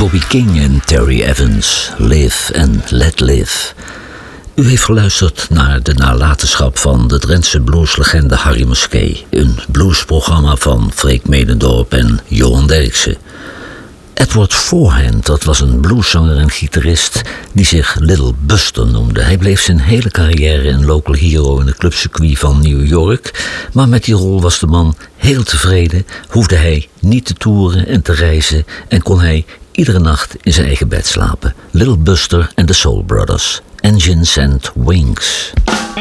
Bobby King en Terry Evans, Live and Let Live. U heeft geluisterd naar de nalatenschap van de Drentse blueslegende Harry Muskee, een bluesprogramma van Freek Medendorp en Johan Derksen. Edward Forehand, dat was een blueszanger en gitarist die zich Little Buster noemde. Hij bleef zijn hele carrière een local hero in het clubcircuit van New York, maar met die rol was de man heel tevreden, hoefde hij niet te toeren en te reizen en kon hij iedere nacht in zijn eigen bed slapen. Little Buster and the Soul Brothers, Engines and Wings.